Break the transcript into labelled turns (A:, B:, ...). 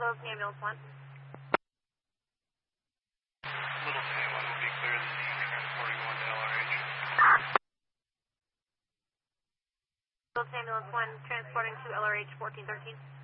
A: Littleton Ambulance 1.
B: Littleton A1 will be clear this evening, transporting 1 to LRH.
A: Littleton Ambulance 1, transporting to LRH 1413.